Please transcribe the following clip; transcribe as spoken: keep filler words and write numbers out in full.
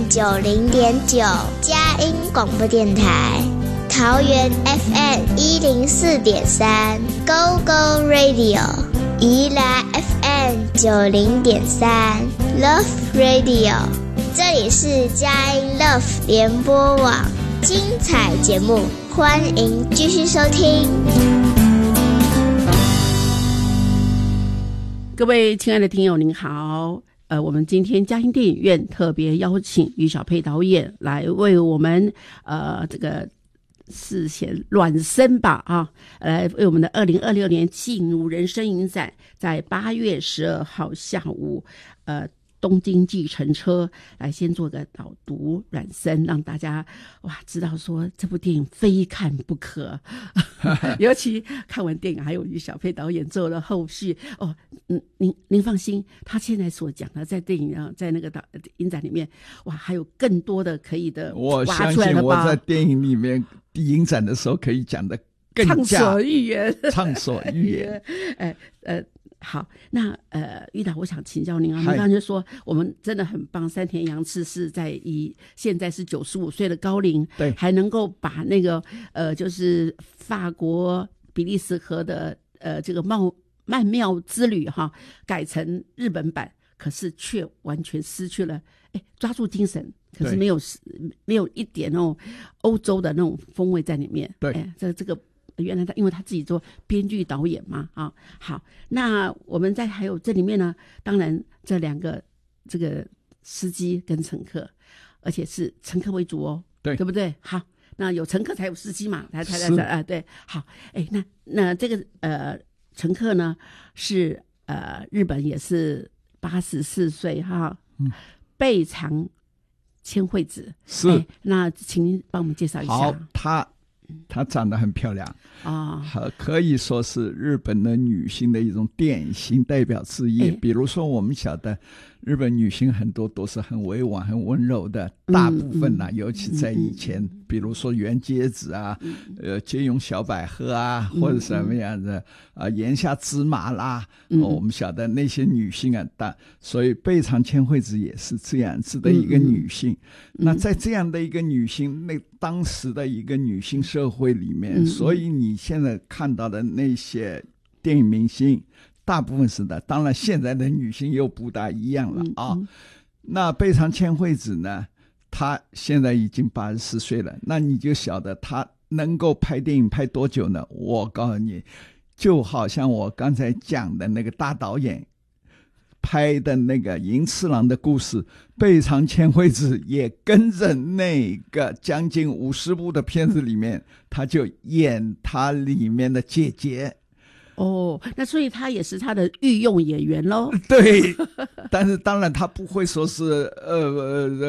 九零点九，佳音广播电台。桃园 F M 一零四点三 ，Go Go Radio。宜兰 F M 九零点三 ，Love Radio。这里是佳音 Love 联播网，精彩节目，欢迎继续收听。 各位亲爱的听友您好，呃，我们今天佳音电影院特别邀请于小佩导演来为我们呃这个事前暖身吧啊，来为我们的二零二六年进入人生影展，在八月十二号下午，呃。东京计程车来先做个导读暖身，让大家哇知道说这部电影非看不可尤其看完电影还有于小佩导演做了后续哦，嗯，您您放心，他现在所讲的在电影啊，在那个导影展里面，哇，还有更多的可以的我挖出来的吧。 相信我在电影里面影展的时候可以讲的更加畅所欲言， 畅所欲言。 呃呃。好，那呃，玉导，我想请教您啊，您刚才就说我们真的很棒，山田洋次是在以现在是九十五岁的高龄， 对， 还能够把那个呃，就是法国比利时河的呃这个曼曼妙之旅哈改成日本版，可是却完全失去了哎抓住精神，可是没有没有一点那种欧洲的那种风味在里面， 对， 哎，这这个。原来他因为他自己做编剧导演嘛啊，好，那我们在还有这里面呢，当然这两个这个司机跟乘客，而且是乘客为主哦， 对对不对？好，那有乘客才有司机嘛，才才才啊，对，好，哎，那那这个呃乘客呢是呃日本也是八十四岁哈，嗯，倍长千惠子是、 哎，那请您帮我们介绍一下。 好，他。她长得很漂亮啊、 哦，可以说是日本的女性的一种典型代表之一。比如说，我们晓得日本女性很多都是很委婉、很温柔的，大部分呢、啊嗯，尤其在以前，嗯、比如说原节子啊，嗯、呃，借用小百合啊，嗯、或者什么样的啊，盐下芝麻啦，嗯哦，我们晓得那些女性啊，但所以倍长千惠子也是这样子的一个女性。嗯、那在这样的一个女性，那当时的一个女性社会里面，嗯、所以你现在看到的那些电影明星。大部分是的，当然现在的女性又不大一样了啊。嗯嗯、那倍长千惠子呢，她现在已经八十四岁了，那你就晓得她能够拍电影拍多久呢？我告诉你，就好像我刚才讲的那个大导演拍的那个银次郎的故事，倍长千惠子也跟着那个将近五十部的片子里面，她就演她里面的姐姐。 哦，那所以他也是他的御用演员咯。 对，但是当然他不会说是呃呃